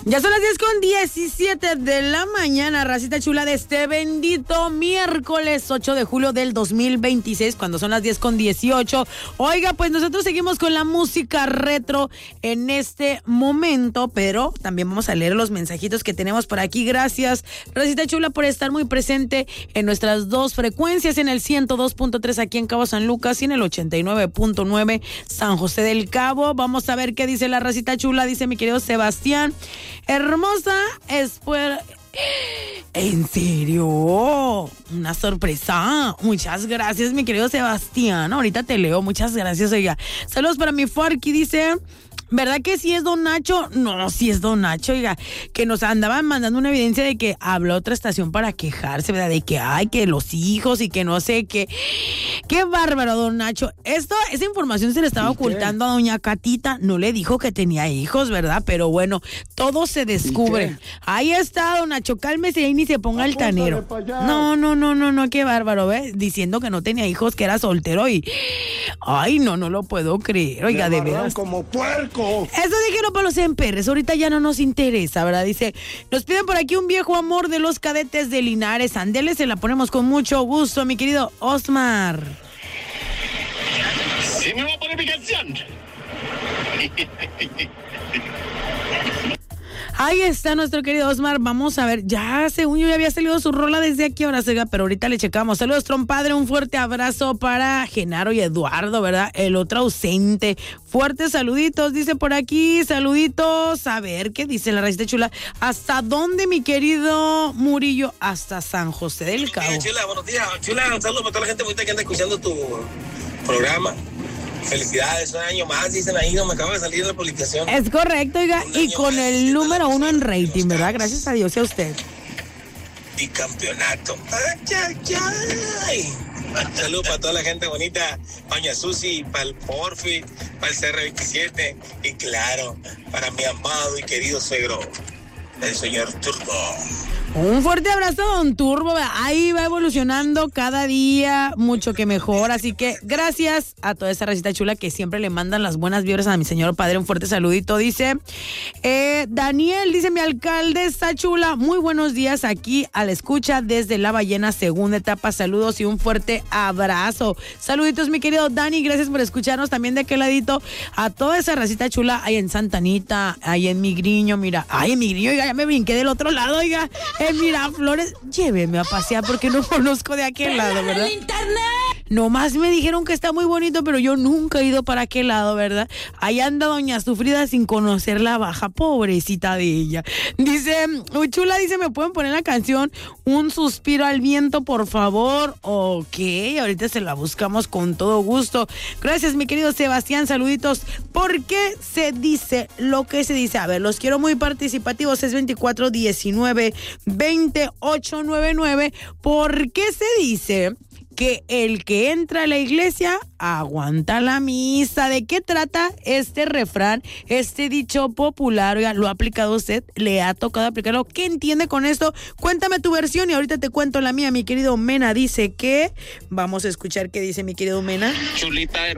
Ya son las 10:17 de la mañana, racita chula, de este bendito miércoles 8 de julio del 2026, cuando son las 10:18. Oiga, pues nosotros seguimos con la música retro en este momento, pero también vamos a leer los mensajitos que tenemos por aquí. Gracias, racita chula, por estar muy presente en nuestras dos frecuencias, en el 102.3 aquí en Cabo San Lucas y en el 89.9 San José del Cabo. Vamos a ver qué dice la racita chula. Dice mi querido Sebastián: hermosa, ¿en serio? Una sorpresa. Muchas gracias, mi querido Sebastián. Ahorita te leo. Muchas gracias, oiga. Saludos para mi Forky, dice... ¿Verdad que sí es Don Nacho? No, sí es Don Nacho, oiga, que nos andaban mandando una evidencia de que habló otra estación para quejarse, ¿verdad? De que hay que los hijos y que no sé qué. Qué bárbaro, Don Nacho. Esa información se le estaba ocultando a doña Catita. No le dijo que tenía hijos, ¿verdad? Pero bueno, todo se descubre. Ahí está, Don Nacho, cálmese y ni se ponga altanero. No, qué bárbaro, ¿ves? Diciendo que no tenía hijos, que era soltero y... Ay, no lo puedo creer, oiga, de veras. Como puerco. Eso dijeron para los emperres, ahorita ya no nos interesa, ¿verdad? Dice, nos piden por aquí un viejo amor de los Cadetes de Linares. Andele, se la ponemos con mucho gusto, mi querido Osmar. ¿Sí me va a poner mi canción? Ahí está nuestro querido Osmar. Vamos a ver, ya según yo ya había salido su rola desde aquí, ahora se pero ahorita le checamos. Saludos, trompadre, un fuerte abrazo para Genaro y Eduardo, ¿verdad? El otro ausente. Fuertes saluditos, dice por aquí, saluditos. A ver, ¿qué dice la racita chula? ¿Hasta dónde, mi querido Murillo? Hasta San José del Cabo. Chula, buenos días. Chula, un saludo para toda la gente bonita que anda escuchando tu programa. Felicidades, un año más, dicen ahí, no me acaba de salir la publicación. Es correcto, oiga, y con el número 1 en rating, ¿verdad? Gracias a Dios y a usted. Y campeonato. Ay. Saludos para toda la gente bonita, Doña Susi, para el Porfi, para el CR27 y claro, para mi amado y querido suegro, el señor Turbo. Un fuerte abrazo, don Turbo. Ahí va evolucionando cada día, mucho que mejor. Así que gracias a toda esa racita chula que siempre le mandan las buenas vibras a mi señor padre. Un fuerte saludito. Dice Daniel, dice mi alcalde está chula. Muy buenos días aquí a la escucha desde La Ballena, segunda etapa. Saludos y un fuerte abrazo. Saluditos, mi querido Dani. Gracias por escucharnos también de aquel ladito. A toda esa racita chula ahí en Santa Anita, ahí en Migriño, mira. Ay, en Migriño, oiga, ya me brinqué del otro lado, oiga. Miraflores, lléveme a pasear porque no conozco de aquel lado, ¿verdad? Nomás me dijeron que está muy bonito, pero yo nunca he ido para aquel lado, ¿verdad? Ahí anda doña Sufrida sin conocer la Baja, pobrecita de ella. Dice, chula, dice, ¿me pueden poner la canción Un suspiro al viento, por favor? Ok, ahorita se la buscamos con todo gusto. Gracias, mi querido Sebastián, saluditos. ¿Por qué se dice lo que se dice? A ver, los quiero muy participativos, es 2419-2899. ¿Por qué se dice que el que entra a la iglesia aguanta la misa? ¿De qué trata este refrán, este dicho popular? Oiga, ¿lo ha aplicado usted? ¿Le ha tocado aplicarlo? ¿Qué entiende con esto? Cuéntame tu versión y ahorita te cuento la mía. Mi querido Mena dice que... Vamos a escuchar qué dice mi querido Mena. Chulita